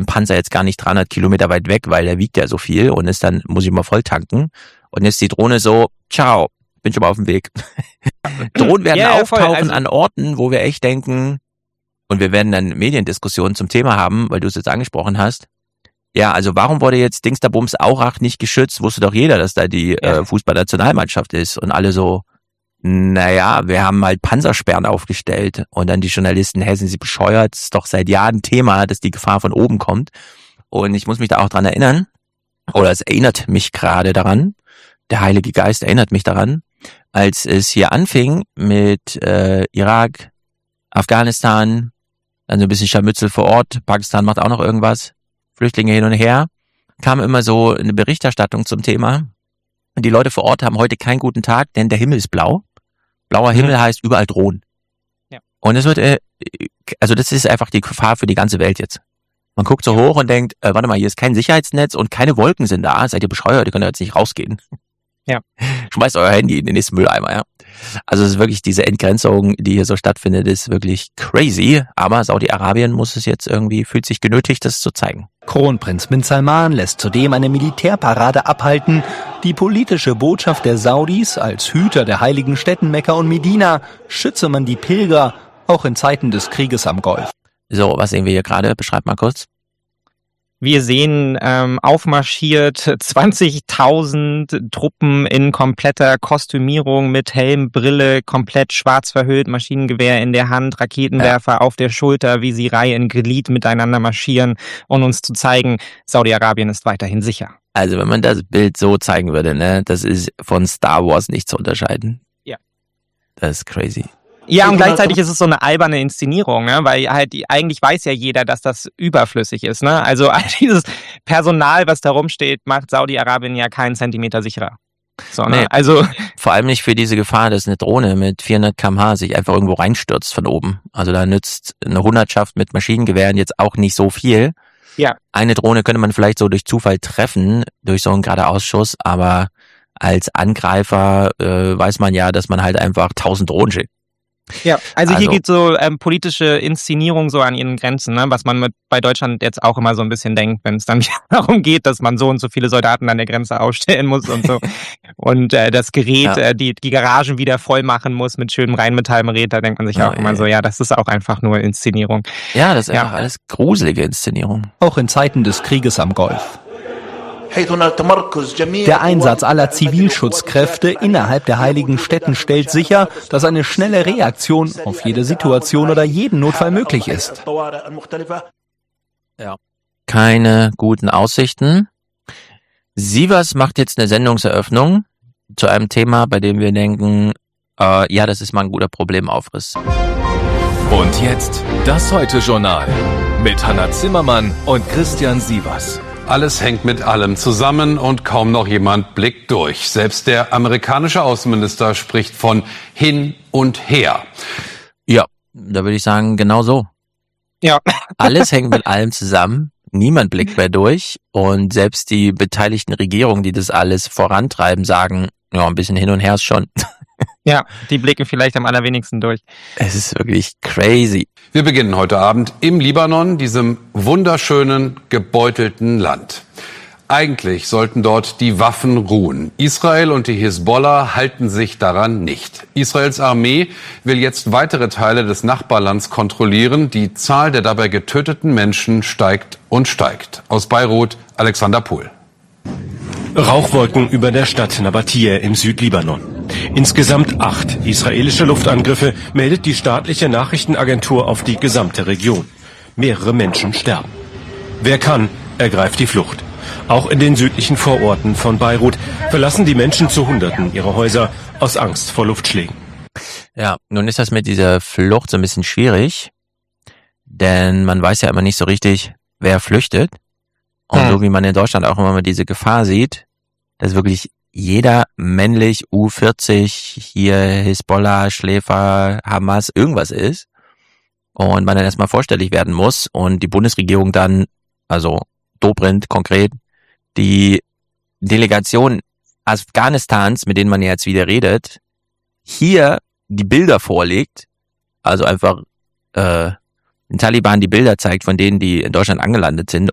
ein Panzer jetzt gar nicht 300 Kilometer weit weg, weil der wiegt ja so viel und muss ich mal voll tanken. Und jetzt die Drohne so, ciao, bin schon mal auf dem Weg. Drohnen werden auftauchen an Orten, wo wir echt denken, und wir werden dann Mediendiskussionen zum Thema haben, weil du es jetzt angesprochen hast. Ja, also warum wurde jetzt Dingsterbums Aurach nicht geschützt? Wusste doch jeder, dass da die Fußballnationalmannschaft ist. Und alle so, naja, wir haben halt Panzersperren aufgestellt. Und dann die Journalisten, sind Sie bescheuert? Das ist doch seit Jahren Thema, dass die Gefahr von oben kommt. Und ich muss mich da auch dran erinnern, oder es erinnert mich gerade daran, der Heilige Geist erinnert mich daran, als es hier anfing mit Irak, Afghanistan, dann so ein bisschen Scharmützel vor Ort, Pakistan macht auch noch irgendwas, Flüchtlinge hin und her, kam immer so eine Berichterstattung zum Thema. Und die Leute vor Ort haben heute keinen guten Tag, denn der Himmel ist blau. Blauer Himmel heißt überall Drohnen. Ja. Und es wird, also das ist einfach die Gefahr für die ganze Welt jetzt. Man guckt so hoch und denkt, warte mal, hier ist kein Sicherheitsnetz und keine Wolken sind da. Seid ihr bescheuert? Ihr könnt jetzt nicht rausgehen. Ja. Schmeißt euer Handy in den nächsten Mülleimer, ja. Also es ist wirklich diese Entgrenzung, die hier so stattfindet, ist wirklich crazy. Aber Saudi-Arabien fühlt sich genötigt, das zu zeigen. Kronprinz bin Salman lässt zudem eine Militärparade abhalten. Die politische Botschaft der Saudis als Hüter der heiligen Städten Mekka und Medina schütze man die Pilger, auch in Zeiten des Krieges am Golf. So, was sehen wir hier gerade? Beschreib mal kurz. Wir sehen aufmarschiert 20.000 Truppen in kompletter Kostümierung mit Helm, Brille, komplett schwarz verhüllt, Maschinengewehr in der Hand, Raketenwerfer auf der Schulter, wie sie Reihe in Glied miteinander marschieren, um uns zu zeigen, Saudi-Arabien ist weiterhin sicher. Also wenn man das Bild so zeigen würde, ne, das ist von Star Wars nicht zu unterscheiden. Ja. Das ist crazy. Ja, und gleichzeitig ist es so eine alberne Inszenierung, ne? Weil halt eigentlich weiß ja jeder, dass das überflüssig ist, ne? Also all dieses Personal, was da rumsteht, macht Saudi-Arabien ja keinen Zentimeter sicherer. So, ne? Nee, also vor allem nicht für diese Gefahr, dass eine Drohne mit 400 km/h sich einfach irgendwo reinstürzt von oben. Also da nützt eine Hundertschaft mit Maschinengewehren jetzt auch nicht so viel. Ja. Eine Drohne könnte man vielleicht so durch Zufall treffen, durch so einen Geradeausschuss, aber als Angreifer weiß man ja, dass man halt einfach 1000 Drohnen schickt. Ja, also hier geht so politische Inszenierung so an ihren Grenzen, ne? Was man bei Deutschland jetzt auch immer so ein bisschen denkt, wenn es dann darum geht, dass man so und so viele Soldaten an der Grenze ausstellen muss und so und das Gerät, die Garagen wieder voll machen muss mit schönem Rheinmetallgerät, da denkt man sich auch immer so, ja, das ist auch einfach nur Inszenierung. Ja, das ist einfach alles gruselige Inszenierung. Auch in Zeiten des Krieges am Golf. Der Einsatz aller Zivilschutzkräfte innerhalb der heiligen Städten stellt sicher, dass eine schnelle Reaktion auf jede Situation oder jeden Notfall möglich ist. Ja. Keine guten Aussichten. Sivas macht jetzt eine Sendungseröffnung zu einem Thema, bei dem wir denken, ja, das ist mal ein guter Problemaufriss. Und jetzt das Heute-Journal mit Hannah Zimmermann und Christian Sivas. Alles hängt mit allem zusammen und kaum noch jemand blickt durch. Selbst der amerikanische Außenminister spricht von hin und her. Ja, da würde ich sagen, genau so. Ja. Alles hängt mit allem zusammen. Niemand blickt mehr durch. Und selbst die beteiligten Regierungen, die das alles vorantreiben, sagen, ja, ein bisschen hin und her ist schon. Ja, die blicken vielleicht am allerwenigsten durch. Es ist wirklich crazy. Wir beginnen heute Abend im Libanon, diesem wunderschönen, gebeutelten Land. Eigentlich sollten dort die Waffen ruhen. Israel und die Hisbollah halten sich daran nicht. Israels Armee will jetzt weitere Teile des Nachbarlands kontrollieren. Die Zahl der dabei getöteten Menschen steigt und steigt. Aus Beirut, Alexander Pohl. Rauchwolken über der Stadt Nabatie im Südlibanon. Insgesamt 8 israelische Luftangriffe meldet die staatliche Nachrichtenagentur auf die gesamte Region. Mehrere Menschen sterben. Wer kann, ergreift die Flucht. Auch in den südlichen Vororten von Beirut verlassen die Menschen zu Hunderten ihre Häuser aus Angst vor Luftschlägen. Ja, nun ist das mit dieser Flucht so ein bisschen schwierig, denn man weiß ja immer nicht so richtig, wer flüchtet. Und so wie man in Deutschland auch immer mal diese Gefahr sieht, dass wirklich jeder männlich U40 hier Hisbollah, Schläfer, Hamas, irgendwas ist und man dann erstmal vorstellig werden muss und die Bundesregierung dann, also Dobrindt konkret, die Delegation Afghanistans, mit denen man ja jetzt wieder redet, hier die Bilder vorlegt, also einfach den Taliban die Bilder zeigt von denen, die in Deutschland angelandet sind